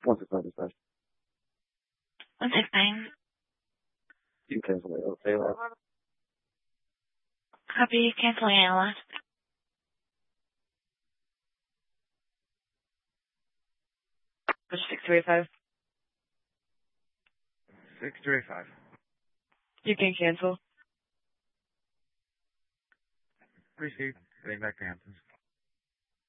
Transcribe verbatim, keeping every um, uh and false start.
One six five dispatch. One six nine. You can cancel it. Okay, last. Copy. Canceling A L S. Push six three five. Six three five. You can cancel. Received. Getting back to Hamptons.